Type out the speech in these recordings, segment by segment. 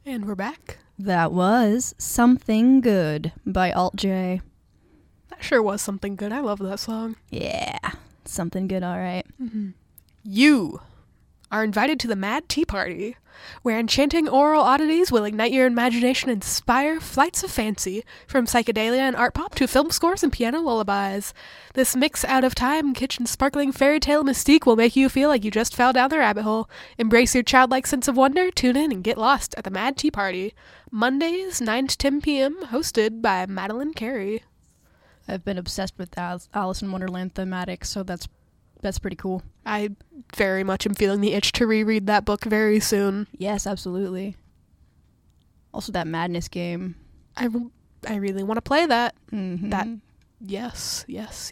And we're back. That was Something Good by Alt J. That sure was something good. I love that song. Yeah, something good, all right. Mm-hmm. You are invited to the Mad Tea Party, where enchanting oral oddities will ignite your imagination and inspire flights of fancy, from psychedelia and art pop to film scores and piano lullabies. This mix out of time, kitchen sparkling fairy tale mystique will make you feel like you just fell down the rabbit hole. Embrace your childlike sense of wonder, tune in and get lost at the Mad Tea Party. Mondays, 9 to 10 p.m., hosted by Madeline Carey. I've been obsessed with Alice in Wonderland thematic, so that's pretty cool. I very much am feeling the itch to reread that book very soon. Yes, absolutely. Also, that Madness game. I really want to play that. Mm-hmm. That, yes.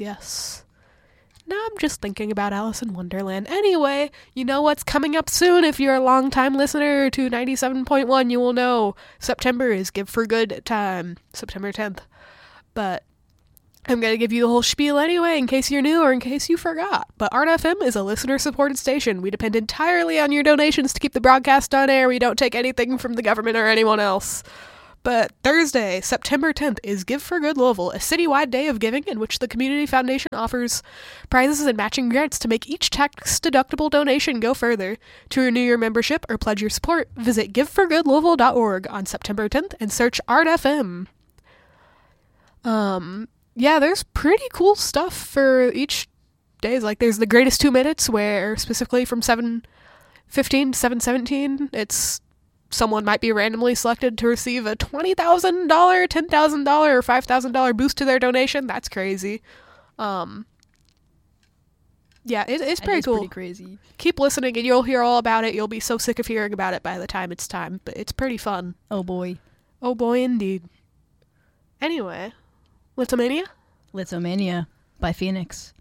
Now I'm just thinking about Alice in Wonderland. Anyway, you know what's coming up soon. If you're a long-time listener to 97.1, you will know September is Give for Good time. September 10th. But I'm going to give you the whole spiel anyway, in case you're new or in case you forgot. But Art FM is a listener-supported station. We depend entirely on your donations to keep the broadcast on air. We don't take anything from the government or anyone else. But Thursday, September 10th, is Give for Good Louisville, a citywide day of giving in which the Community Foundation offers prizes and matching grants to make each tax-deductible donation go further. To renew your membership or pledge your support, visit giveforgoodlouisville.org on September 10th and search Art FM. Yeah, there's pretty cool stuff for each day. Like, there's the Greatest 2 Minutes, where specifically from 7:15 to 7:17, it's someone might be randomly selected to receive a $20,000, $10,000, or $5,000 boost to their donation. That's crazy. Yeah, it's pretty cool. Pretty crazy. Keep listening and you'll hear all about it. You'll be so sick of hearing about it by the time it's time, but it's pretty fun. Oh boy. Oh boy, indeed. Anyway, Litomania? Litomania by Phoenix.